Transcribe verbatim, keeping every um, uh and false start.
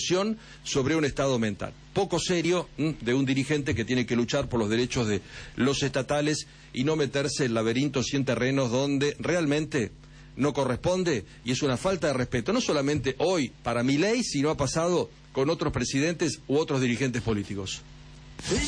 reflexión sobre un estado mental. Poco serio ¿m? de un dirigente que tiene que luchar por los derechos de los estatales y no meterse en laberintos y en terrenos donde realmente no corresponde, y es una falta de respeto, no solamente hoy para Milei, sino ha pasado con otros presidentes u otros dirigentes políticos.